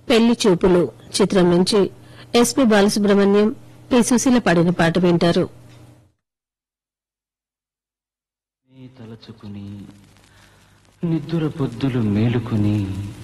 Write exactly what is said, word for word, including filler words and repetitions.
పెళ్లి చూపులు చిత్రం నుంచి ఎస్పీ బాలసుబ్రహ్మణ్యం, పి సుశీల పాడిన పాట వింటారు. తలచుకుని నిద్దుర పొద్దులు మేలుకుని